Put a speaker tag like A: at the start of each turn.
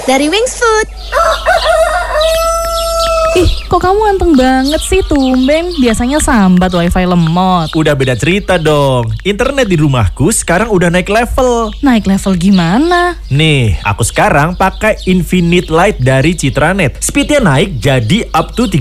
A: dari Wings Food.
B: Ih, kok kamu anteng banget sih, tumben. Biasanya sambat wifi lemot.
C: Udah beda cerita dong. Internet di rumahku sekarang udah naik level.
B: Naik level gimana?
C: Nih, aku sekarang pakai Infinite Light dari Citranet. Speednya naik jadi up to